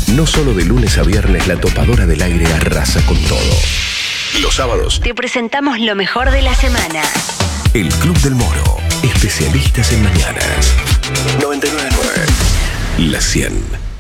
No solo de lunes a viernes la topadora del aire arrasa con todo. Los sábados te presentamos lo mejor de la semana. El Club del Moro, especialistas en mañanas. 99.9, La 100.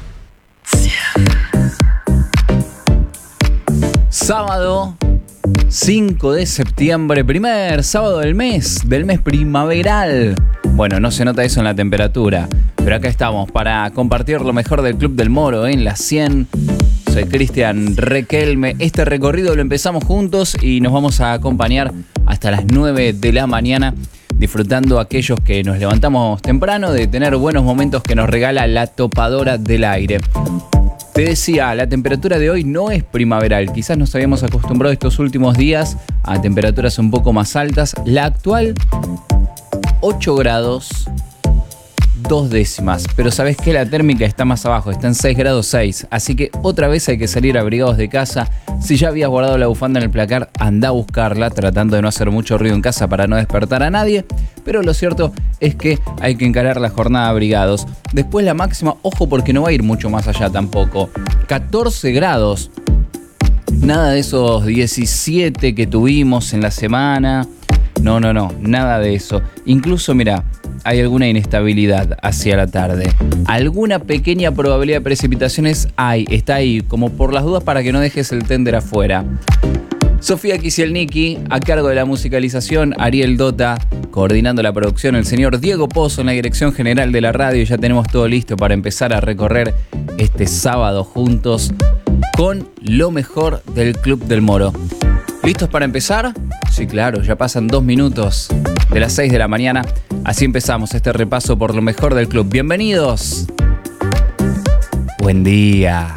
Sábado 5 de septiembre, primer sábado del mes primaveral. Bueno, no se nota eso en la temperatura, pero acá estamos para compartir lo mejor del Club del Moro en La 100. Soy Cristian Requelme. Este recorrido lo empezamos juntos y nos vamos a acompañar hasta las 9 de la mañana, disfrutando a aquellos que nos levantamos temprano de tener buenos momentos que nos regala la topadora del aire. Te decía, la temperatura de hoy no es primaveral. Quizás nos habíamos acostumbrado estos últimos días a temperaturas un poco más altas. La actual, 8 grados, 2 décimas. Pero ¿sabés qué? La térmica está más abajo, está en 6 grados 6. Así que otra vez hay que salir abrigados de casa. Si ya habías guardado la bufanda en el placar, anda a buscarla, tratando de no hacer mucho ruido en casa para no despertar a nadie. Pero lo cierto es que hay que encarar la jornada abrigados. Después la máxima, ojo porque no va a ir mucho más allá tampoco. 14 grados. Nada de esos 17 que tuvimos en la semana. No, nada de eso. Incluso, mira, hay alguna inestabilidad hacia la tarde. Alguna pequeña probabilidad de precipitaciones está ahí, como por las dudas para que no dejes el tender afuera. Sofía Kisielniki, a cargo de la musicalización, Ariel Dota, coordinando la producción, el señor Diego Pozo en la dirección general de la radio. Ya tenemos todo listo para empezar a recorrer este sábado juntos con lo mejor del Club del Moro. ¿Listos para empezar? Sí, claro, ya pasan 2 minutos de las 6 de la mañana. Así empezamos este repaso por lo mejor del club. ¡Bienvenidos! Buen día.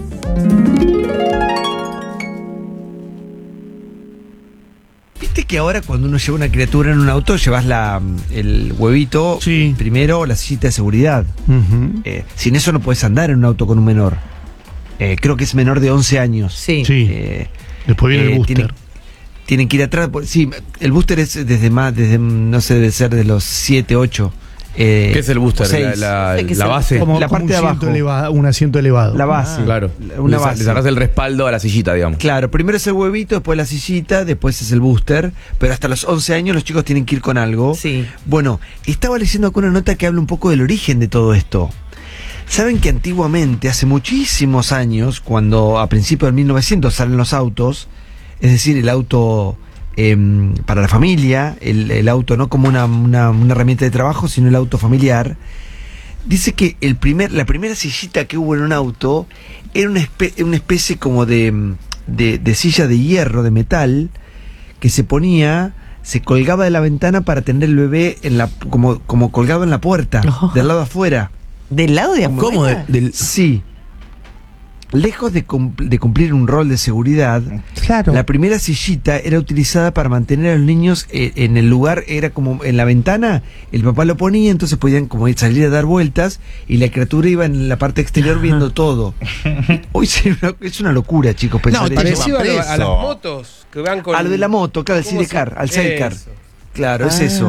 Viste que ahora cuando uno lleva una criatura en un auto, llevas el huevito primero o la sillita de seguridad. Uh-huh. Sin eso no puedes andar en un auto con un menor. Creo que es menor de 11 años. Sí. Después viene el booster. Tienen que ir atrás. Sí, el booster es desde no sé, debe ser de los 7, 8. ¿Qué es el booster? La base. Como la parte de abajo. Un asiento elevado. La base. Claro. Una base. Le sacás el respaldo a la sillita, digamos. Claro, primero es el huevito, después la sillita, después es el booster. Pero hasta los 11 años los chicos tienen que ir con algo. Sí. Bueno, estaba leyendo acá una nota que habla un poco del origen de todo esto. Saben que antiguamente, hace muchísimos años, cuando a principios del 1900 salen los autos, es decir, el auto para la familia, el auto no como una herramienta de trabajo, sino el auto familiar, dice que la primera sillita que hubo en un auto era una especie como de silla de hierro, de metal, que se colgaba de la ventana para tener el bebé como colgado en la puerta, del lado afuera. ¿Del lado de afuera? ¿Cómo? Sí. Lejos de cumplir un rol de seguridad, claro, la primera sillita era utilizada para mantener a los niños en el lugar, era como en la ventana, el papá lo ponía, entonces podían como salir a dar vueltas y la criatura iba en la parte exterior viendo todo. Hoy es una locura, chicos, pensar eso. Parecido a las motos que van con... A lo de la moto, claro, el sidecar, al sidecar. Claro, es eso.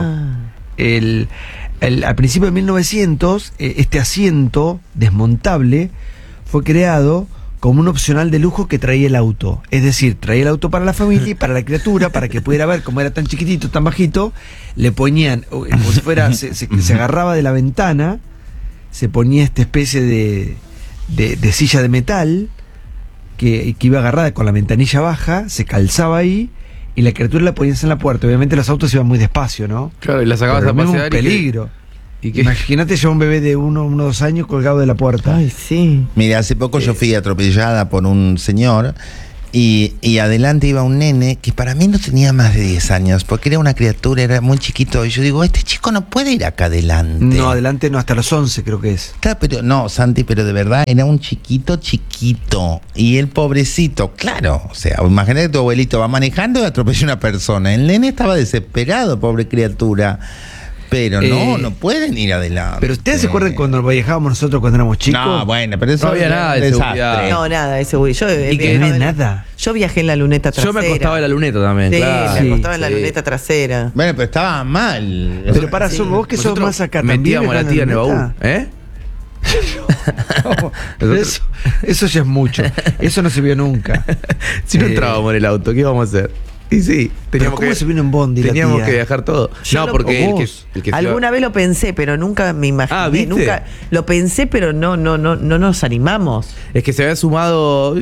Al principio de 1900, este asiento desmontable fue creado como un opcional de lujo que traía el auto. Es decir, traía el auto para la familia y para la criatura, para que pudiera ver cómo era tan chiquitito, tan bajito. Le ponían, como si fuera, se agarraba de la ventana, se ponía esta especie de silla de metal que iba agarrada con la ventanilla baja, se calzaba ahí y la criatura la ponías en la puerta. Obviamente los autos iban muy despacio, ¿no? Claro, y la sacabas a pasear. Un peligro. Imagínate yo un bebé de 1 o 2 años colgado de la puerta. Ay, sí. Mira, hace poco yo fui atropellada por un señor y adelante iba un nene que para mí no tenía más de 10 años, porque era una criatura, era muy chiquito. Y yo digo, este chico no puede ir acá adelante. No, adelante no, hasta los 11 creo que es. Claro, pero no, Santi, pero de verdad era un chiquito. Y el pobrecito, claro, o sea, imagínate que tu abuelito va manejando y atropella a una persona. El nene estaba desesperado, pobre criatura. Pero no pueden ir adelante. Pero ustedes se acuerdan cuando viajábamos nosotros cuando éramos chicos. No, bueno, pero eso no había nada de seguridad. No, nada de seguridad. ¿Y que no había nada? Yo viajé en la luneta trasera. Yo me acostaba en la luneta también. Sí, claro. me acostaba en la luneta trasera. Bueno, pero estaba mal. Pero para vos que sos más acá también. Metíamos a la tía en el baúl. Eso ya es mucho. Eso no se vio nunca. Si no entrábamos en el auto, ¿qué íbamos a hacer? Y sí, teníamos ¿cómo se vino en Bondi la teníamos tía? que viajar todo. Yo No, porque el que Alguna vez lo pensé, pero nunca me imaginé. Ah, ¿viste? Nunca lo pensé, pero no nos animamos. Es que se había sumado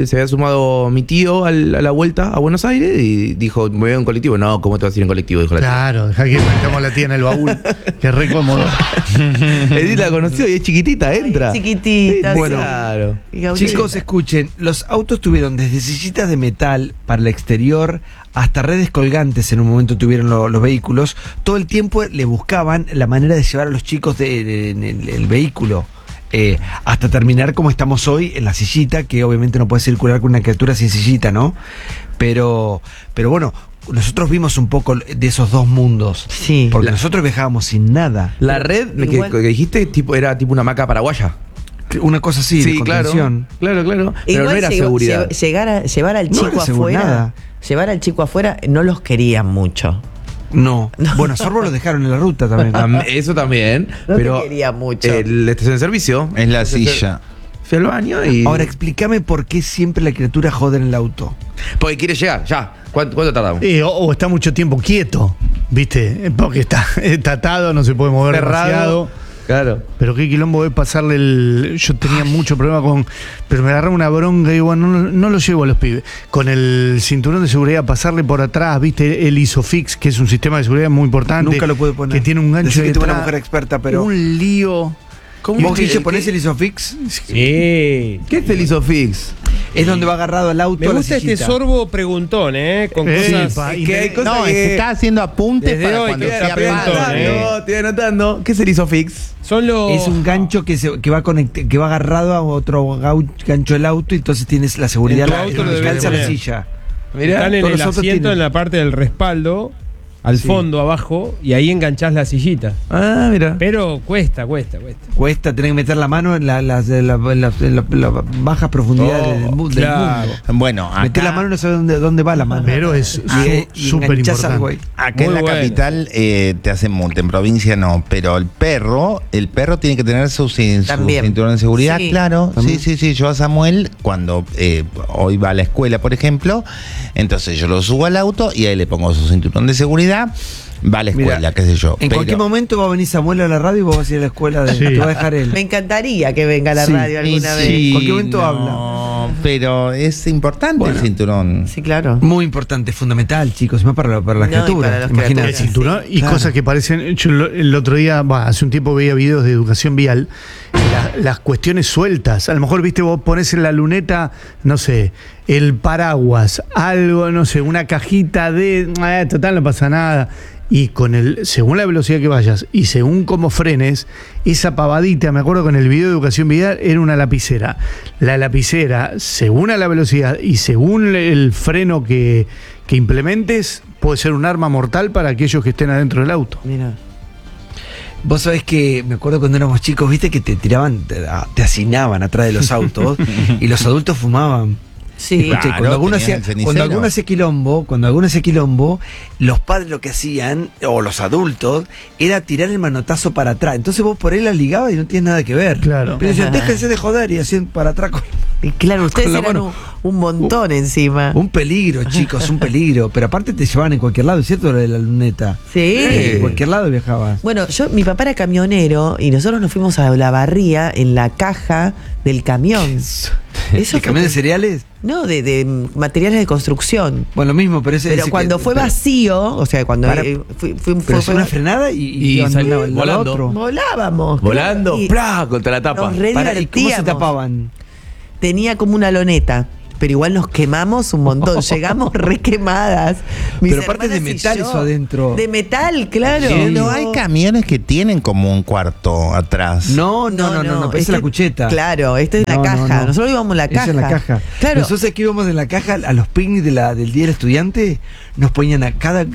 mi tío a la vuelta a Buenos Aires y dijo, me voy en colectivo. No, ¿cómo te vas a ir en colectivo? Dijo la tía. Claro, deja que metamos a la tía en el baúl, que es re cómodo. Edith la conoció y es chiquitita, entra. Chiquitita. Sí, bueno. claro. Chicos, escuchen, los autos tuvieron desde sillitas de metal para el exterior hasta redes colgantes. En un momento tuvieron los vehículos. Todo el tiempo le buscaban la manera de llevar a los chicos en el vehículo. Hasta terminar como estamos hoy en la sillita, que obviamente no puede circular con una criatura sin sillita, ¿no? Pero bueno, nosotros vimos un poco de esos dos mundos. Sí. Porque nosotros viajábamos sin nada. La red que dijiste era tipo una hamaca paraguaya. Una cosa así, de claro. contención. Claro. Pero no era seguridad. Llevar al No chico era afuera. nada. Llevar al chico afuera no los querían mucho. No. Bueno, a Sorbo lo dejaron en la ruta también. Eso también. No pero te quería mucho. La estación de servicio. Es la silla. Fui al baño y. Ahora, explícame por qué siempre la criatura jode en el auto. Porque quiere llegar, ya. ¿Cuánto tardamos? O está mucho tiempo quieto, ¿viste? Porque está atado, no se puede mover demasiado. Claro. Pero qué quilombo es pasarle yo tenía mucho problema pero me agarraba una bronca y digo, no lo llevo a los pibes. Con el cinturón de seguridad, pasarle por atrás, ¿viste? El ISOFIX, que es un sistema de seguridad muy importante. Nunca lo puede poner. Que tiene un gancho Decís que tuve una detrás, mujer experta, pero... un lío. ¿Vos, Guille, ponés el ISOFIX? Sí. ¿Qué es el ISOFIX? Es donde va agarrado al auto. Me a la gusta este sillita. Sorbo preguntón, con cosas. Sí, Que hay cosas No, que se está haciendo apuntes Desde para hoy cuando queda sea preguntón, padre. Estoy anotando. ¿Qué es el ISOFIX? Son los. Es un gancho que va agarrado a otro gancho del auto y entonces tienes la seguridad En tu auto lo debes calza la poner. silla. Mirá, Están en todos el los autos asiento, tienen. en la parte del respaldo, al fondo, abajo, y ahí enganchás la sillita. Ah, mira. Pero cuesta. Cuesta tener que meter la mano en las bajas profundidades del mundo. claro. Bueno, Meter la mano y no sabes dónde va la mano. Pero es Y súper enganchás algo ahí. importante. acá en Muy la bueno. capital te hacen multa, en provincia no, pero el perro tiene que tener su También. cinturón de seguridad, Sí. claro. También. Sí. Yo a Samuel, cuando hoy va a la escuela, por ejemplo, entonces yo lo subo al auto y ahí le pongo su cinturón de seguridad. Va a la escuela, Mira, qué sé yo. En cualquier momento va a venir Samuel a la radio y vos vas a ir a la escuela. Sí. Te va a dejar él. Me encantaría que venga a la Sí, radio alguna vez. En cualquier momento no, pero es importante el cinturón. Sí, claro. Muy importante, fundamental, chicos, más para las No, y para criaturas. las Imagínate. El criaturas. cinturón y Claro. cosas que parecen. Yo el otro día, hace un tiempo veía videos de educación vial. Las cuestiones sueltas. A lo mejor, viste, vos pones en la luneta, no sé, el paraguas, algo, no sé, una cajita de. Total, no pasa nada. Y según la velocidad que vayas y según cómo frenes, esa pavadita, me acuerdo con el video de educación vial, era una lapicera. La lapicera, según a la velocidad y según el freno que implementes, puede ser un arma mortal para aquellos que estén adentro del auto. Mira. Vos sabés que me acuerdo cuando éramos chicos, viste que te tiraban, te hacinaban atrás de los autos y los adultos fumaban. Sí. Escuché, Claro, cuando alguno tenían hacía, el cenicero. cuando alguno hacía quilombo, los padres lo que hacían, o los adultos, era tirar el manotazo para atrás. Entonces vos por él la ligabas y no tienes nada que ver. Claro. Pero decían, déjense de joder y hacían para atrás con Y claro, ustedes Con la eran mano. un montón encima. un peligro, chicos, un peligro. Pero aparte te llevaban en cualquier lado, ¿es cierto? Lo de la luneta. Sí. En cualquier lado viajabas. Bueno, mi papá era camionero y nosotros nos fuimos a la barría en la caja del camión. Eso ¿El camión de cereales? No, de materiales de construcción. Bueno, lo mismo, pero ese Pero ese cuando que- fue pero- vacío, o sea, cuando Para- Pero es una frenada y iban salió de un lado a volando. otro. volábamos. Volando, Y ¡plá! Contra la tapa. nos re Para, ¿y cómo se divertíamos. tapaban? Tenía como una loneta. Pero igual nos quemamos un montón, llegamos re quemadas. Pero aparte de metal eso adentro. De metal, claro. No hay camiones que tienen como un cuarto atrás. No, pero esa es la cucheta. Claro, esto es la No, caja. no, no. Nosotros íbamos en la Esa caja. es la caja. Claro. Nosotros aquí íbamos en la caja a los picnics del Día del Estudiante, nos ponían a cada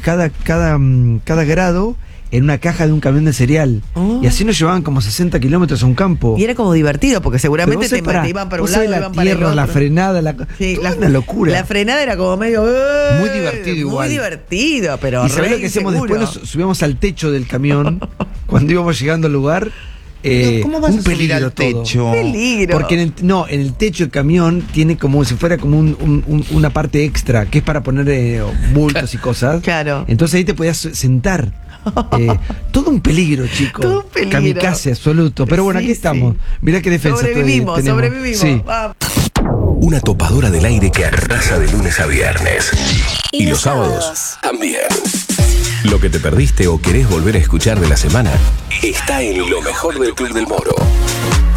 grado en una caja de un camión de cereal. Oh. Y así nos llevaban como 60 kilómetros a un campo. Y era como divertido, porque Pero seguramente vos sabés, pará, te iban para un vos lado, sabés iban la para el tierra, la otro. frenada, Sí, toda una locura. La frenada era como medio. Muy divertido igual. Muy divertido, pero. ¿Y sabés re lo que hacíamos inseguro. después? Nos subíamos al techo del camión cuando íbamos llegando al lugar ¿Cómo vas un a subir peligro al todo. techo? Peligro. Porque en el techo del camión tiene como si fuera como una parte extra, que es para poner bultos y cosas. Claro. Entonces ahí te podías sentar. Todo un peligro, chico. Todo un peligro. Kamikaze absoluto. Pero bueno, Sí, aquí estamos. sí. Mirá qué defensa Sobrevivimos, tenemos. sobrevivimos. Sí. Vamos. Una topadora del aire que arrasa de lunes a viernes. Y los sábados también. Lo que te perdiste o querés volver a escuchar de la semana está en lo mejor del Club del Moro.